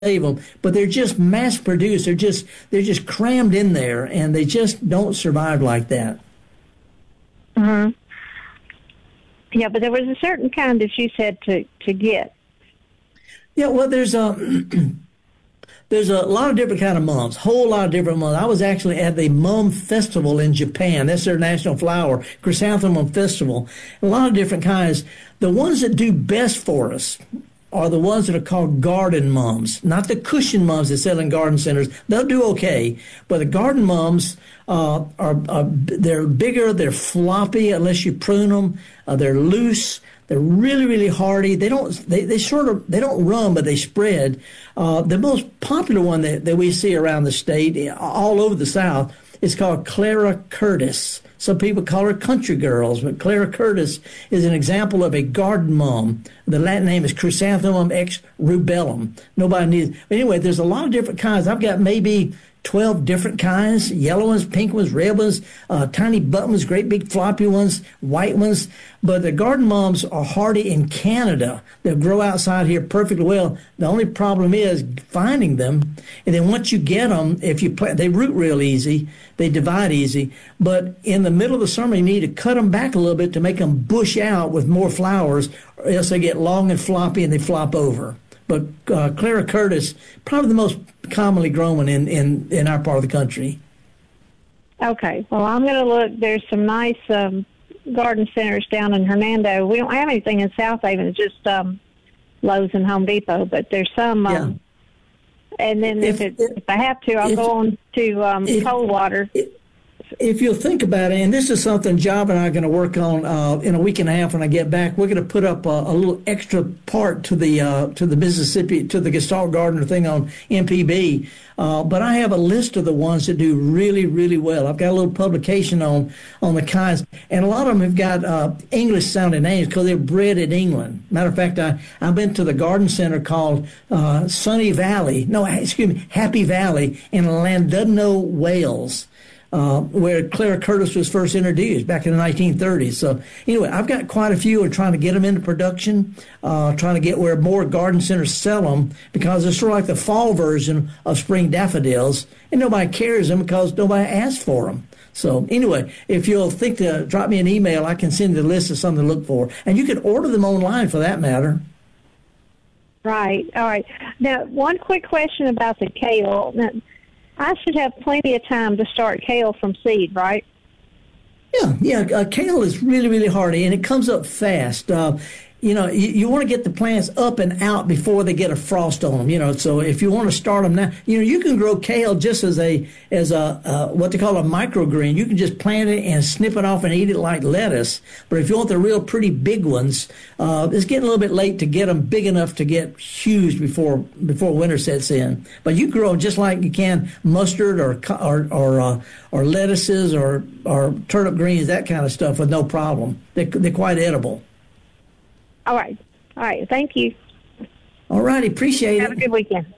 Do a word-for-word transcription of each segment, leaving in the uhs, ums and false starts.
save them, but they're just mass produced. They're just they're just crammed in there, and they just don't survive like that. Hmm. Yeah, but there was a certain kind that you said to to get. Yeah, well, there's a there's a lot of different kind of mums, whole lot of different mums. I was actually at the Mum Festival in Japan. That's their national flower, Chrysanthemum Festival. A lot of different kinds. The ones that do best for us are the ones that are called garden mums, not the cushion mums that sell in garden centers. They'll do okay, but the garden mums uh, are, are they're bigger, they're floppy unless you prune them, uh, they're loose, they're really really hardy. They don't they, they sort of they don't run, but they spread. Uh, the most popular one that, that we see around the state, all over the South, is called Clara Curtis. Some people call her country girls, but Clara Curtis is an example of a garden mum. The Latin name is Chrysanthemum ex rubellum. Nobody needs. But anyway, there's a lot of different kinds. I've got maybe twelve different kinds: yellow ones, pink ones, red ones, uh, tiny button ones, great big floppy ones, white ones. But the garden mums are hardy in Canada. They'll grow outside here perfectly well. The only problem is finding them. And then once you get them, if you plant, they root real easy. They divide easy. But in the middle of the summer, you need to cut them back a little bit to make them bush out with more flowers, or else they get long and floppy and they flop over. But uh, Clara Curtis, probably the most commonly grown one in, in, in our part of the country. Okay. Well, I'm going to look. There's some nice um, garden centers down in Hernando. We don't have anything in South Haven. It's just um, Lowe's and Home Depot. But there's some. Um, yeah. And then if, if, it, if I have to, I'll if, go on to um, if, Coldwater. If, if you'll think about it, and this is something Job and I are going to work on uh, in a week and a half when I get back, we're going to put up a, a little extra part to the uh, to the Mississippi, to the Gestalt Gardener thing on M P B. Uh, but I have a list of the ones that do really, really well. I've got a little publication on on the kinds, and a lot of them have got uh, English-sounding names because they're bred in England. Matter of fact, I, I've been to the garden center called uh, Sunny Valley, no, excuse me, Happy Valley in Llandudno, Wales. Uh, where Clara Curtis was first introduced back in the nineteen thirties. So anyway, I've got quite a few and trying to get them into production, uh, trying to get where more garden centers sell them, because they're sort of like the fall version of spring daffodils, and nobody carries them because nobody asks for them. So anyway, if you'll think to drop me an email, I can send you a list of something to look for. And you can order them online for that matter. Right. All right. Now, one quick question about the kale. Now, I should have plenty of time to start kale from seed, right? Yeah, yeah. Uh, kale is really, really hardy, and it comes up fast. Uh, you know, you, you want to get the plants up and out before they get a frost on them. You know, so if you want to start them now, you know, you can grow kale just as a as a uh, what they call a microgreen. You can just plant it and snip it off and eat it like lettuce. But if you want the real pretty big ones, uh, it's getting a little bit late to get them big enough to get huge before before winter sets in. But you grow them just like you can mustard or or or, uh, or lettuces or or turnip greens, that kind of stuff, with no problem. They they're quite edible. All right. All right. Thank you. All righty. Appreciate Have it. Have a good weekend.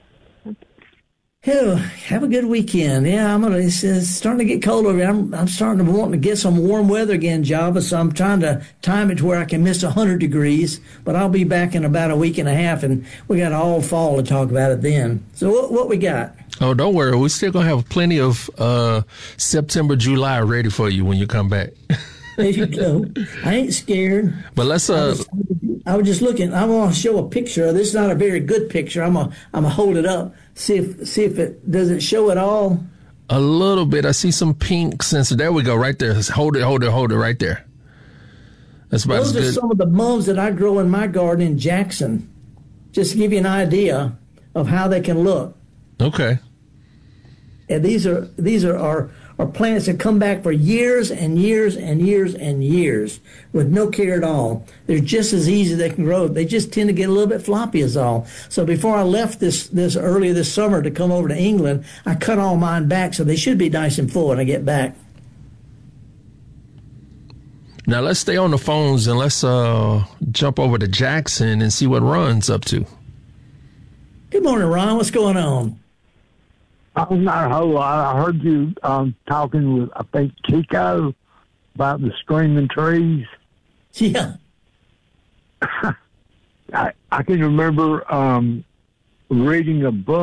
Oh, have a good weekend. Yeah, I'm gonna. It's, it's starting to get cold over here. I'm, I'm starting to want to get some warm weather again, Java. So I'm trying to time it to where I can miss one hundred degrees. But I'll be back in about a week and a half, and we got all fall to talk about it then. So what, what we got? Oh, don't worry. We're still gonna have plenty of uh, September, July ready for you when you come back. There you go. I ain't scared. But let's. Uh, I, was, I was just looking. I want to show a picture. This is not a very good picture. I'm gonna. I'm gonna hold it up. See if. See if it does it show it all. A little bit. I see some pinks. And so there we go. Right there. Hold it. Hold it. Hold it. Right there. That's about Those as good. are some of the mums that I grow in my garden in Jackson. Just to give you an idea of how they can look. Okay. And these are these are our. Are plants that come back for years and years and years and years with no care at all. They're just as easy they can grow. They just tend to get a little bit floppy is all. So before I left this this earlier this summer to come over to England, I cut all mine back, so they should be nice and full when I get back. Now let's stay on the phones and let's uh, jump over to Jackson and see what Ron's up to. Good morning, Ron. What's going on? Oh, not a whole lot. I heard you um, talking with, I think, Chico about the screaming trees. Yeah. I, I can remember um, reading a book.